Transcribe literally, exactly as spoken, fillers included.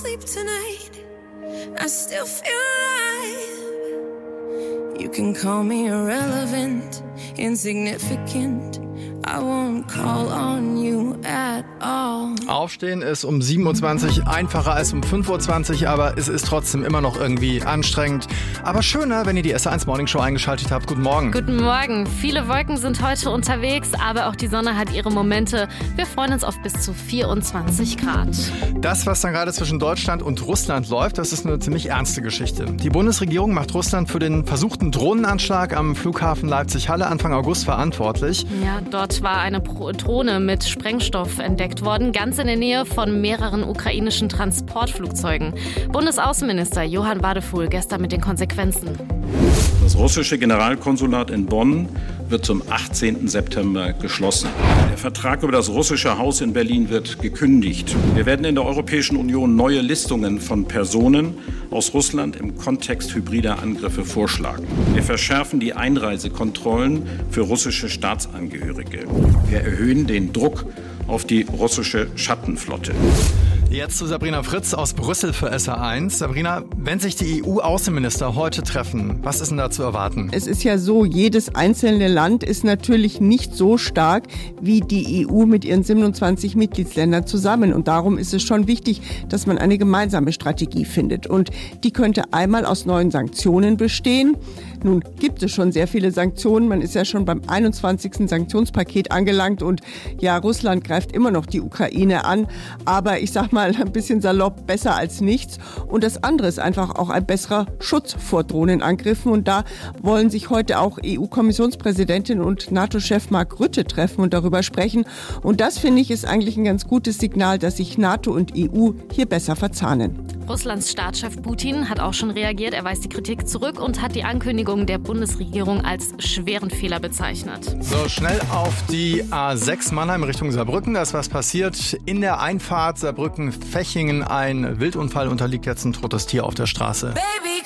sleep tonight, I still feel alive. You can call me irrelevant, insignificant, I won't call on you at all. Aufstehen ist um sieben Uhr zwanzig einfacher als um fünf Uhr zwanzig, aber es ist trotzdem immer noch irgendwie anstrengend. Aber schöner, wenn ihr die S eins Morning Show eingeschaltet habt. Guten Morgen. Guten Morgen. Viele Wolken sind heute unterwegs, aber auch die Sonne hat ihre Momente. Wir freuen uns auf bis zu vierundzwanzig Grad. Das, was dann gerade zwischen Deutschland und Russland läuft, das ist eine ziemlich ernste Geschichte. Die Bundesregierung macht Russland für den versuchten Drohnenanschlag am Flughafen Leipzig-Halle Anfang August verantwortlich. Ja, dort war eine Drohne mit Sprengstoff entdeckt worden, ganz in der Nähe von mehreren ukrainischen Transportflugzeugen. Bundesaußenminister Johann Wadefuhl gestern mit den Konsequenzen. Das russische Generalkonsulat in Bonn wird zum achtzehnten September geschlossen. Der Vertrag über das russische Haus in Berlin wird gekündigt. Wir werden in der Europäischen Union neue Listungen von Personen aus Russland im Kontext hybrider Angriffe vorschlagen. Wir verschärfen die Einreisekontrollen für russische Staatsangehörige. Wir erhöhen den Druck auf die russische Schattenflotte. Jetzt zu Sabrina Fritz aus Brüssel für S R eins. Sabrina, wenn sich die E U-Außenminister heute treffen, was ist denn da zu erwarten? Es ist ja so, jedes einzelne Land ist natürlich nicht so stark wie die E U mit ihren siebenundzwanzig Mitgliedsländern zusammen. Und darum ist es schon wichtig, dass man eine gemeinsame Strategie findet. Und die könnte einmal aus neuen Sanktionen bestehen. Nun gibt es schon sehr viele Sanktionen. Man ist ja schon beim einundzwanzigsten Sanktionspaket angelangt. Und ja, Russland greift immer noch die Ukraine an. Aber ich sag mal, mal ein bisschen salopp, besser als nichts. Und das andere ist einfach auch ein besserer Schutz vor Drohnenangriffen. Und da wollen sich heute auch E U-Kommissionspräsidentin und NATO-Chef Mark Rutte treffen und darüber sprechen. Und das, finde ich, ist eigentlich ein ganz gutes Signal, dass sich NATO und E U hier besser verzahnen. Russlands Staatschef Putin hat auch schon reagiert. Er weist die Kritik zurück und hat die Ankündigung der Bundesregierung als schweren Fehler bezeichnet. So, schnell auf die A sechs Mannheim Richtung Saarbrücken. Da ist was passiert. In der Einfahrt Saarbrücken-Fechingen ein Wildunfall, unterliegt jetzt ein totes Tier auf der Straße. Baby,